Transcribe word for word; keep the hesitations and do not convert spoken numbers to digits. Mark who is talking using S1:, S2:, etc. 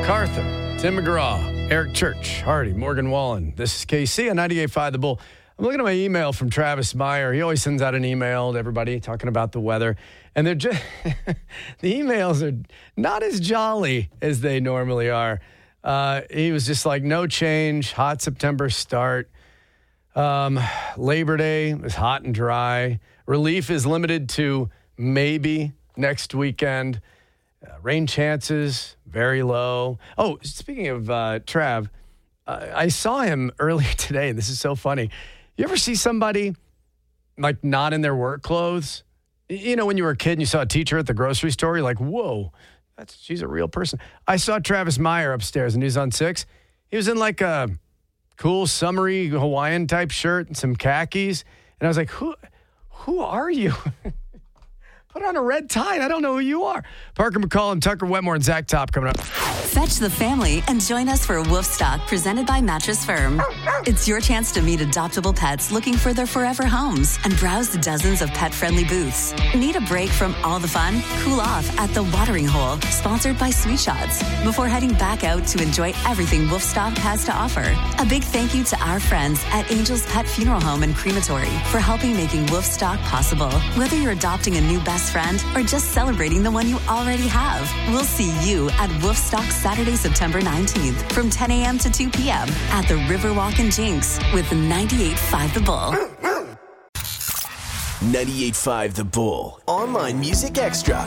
S1: MacArthur, Tim McGraw, Eric Church, Hardy, Morgan Wallen. This is K C on ninety-eight point five The Bull. I'm looking at my email from Travis Meyer. He always sends out an email to everybody talking about the weather. And they're just, the emails are not as jolly as they normally are. Uh, he was just like, no change, hot September start. Um, Labor Day was hot and dry. Relief is limited to maybe next weekend. Uh, rain chances, very low. Oh, speaking of uh, Trav, uh, I saw him earlier today, and this is so funny. You ever see somebody, like, not in their work clothes? You know, when you were a kid and you saw a teacher at the grocery store, you're like, whoa, that's she's a real person. I saw Travis Meyer upstairs in News on six. He was in, like, a cool, summery Hawaiian-type shirt and some khakis. And I was like, who, who are you? Put on a red tie. I don't know who you are. Parker McCollum, Tucker Wetmore, and Zach Top coming up.
S2: Fetch the family and join us for Wolfstock presented by Mattress Firm. It's your chance to meet adoptable pets looking for their forever homes and browse dozens of pet-friendly booths. Need a break from all the fun? Cool off at The Watering Hole, sponsored by Sweet Shots, before heading back out to enjoy everything Wolfstock has to offer. A big thank you to our friends at Angel's Pet Funeral Home and Crematory for helping making Wolfstock possible. Whether you're adopting a new best friend or just celebrating the one you already have, we'll see you at Wolfstock Saturday, September nineteenth from ten a.m. to two p.m. at the Riverwalk and Jinx with ninety-eight point five The Bull.
S3: ninety-eight point five The Bull. Online Music Extra.